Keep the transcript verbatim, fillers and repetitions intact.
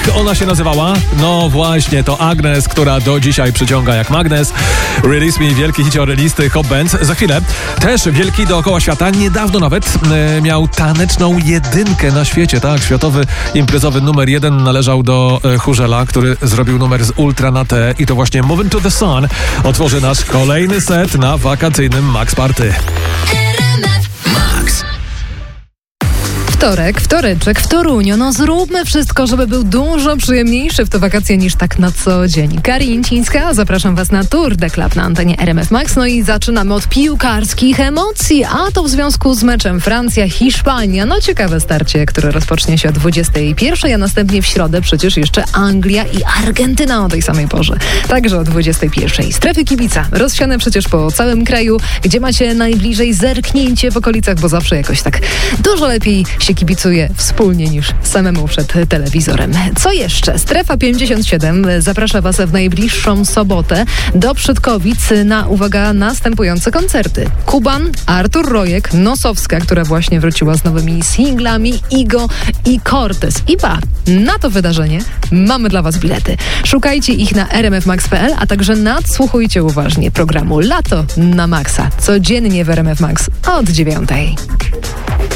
ona się nazywała? No właśnie, to Agnes, która do dzisiaj przyciąga jak magnes. Release Me, wielki hicior listy Hot Bands. Za chwilę też wielki dookoła świata. Niedawno nawet e, miał taneczną jedynkę na świecie, tak? Światowy imprezowy numer jeden należał do e, Hurzela, który zrobił numer z Ultra na T i to właśnie Moving to the Sun otworzy nasz kolejny set na wakacyjnym Max Party. Wtorek, wtoreczek w Toruniu. No zróbmy wszystko, żeby był dużo przyjemniejszy w te wakacje niż tak na co dzień. Karin Cińska, zapraszam Was na Tour de Club na antenie R M F Max. No i zaczynamy od piłkarskich emocji, a to w związku z meczem Francja-Hiszpania. No ciekawe starcie, które rozpocznie się o dwudziestej pierwszej, a następnie w środę przecież jeszcze Anglia i Argentyna o tej samej porze. Także o dwudziestej pierwszej. Strefy kibica rozsiane przecież po całym kraju. Gdzie macie najbliżej, zerknijcie w okolicach, bo zawsze jakoś tak dużo lepiej się kibicuje wspólnie niż samemu przed telewizorem. Co jeszcze? Strefa pięćdziesiąt siedem zaprasza Was w najbliższą sobotę do Przydkowic na, uwaga, następujące koncerty. Kuban, Artur Rojek, Nosowska, która właśnie wróciła z nowymi singlami, Igo i Cortez. I ba, na to wydarzenie mamy dla Was bilety. Szukajcie ich na r m f max kropka p l, a także nadsłuchujcie uważnie programu Lato na Maxa. Codziennie w R M F Max od dziewiątej.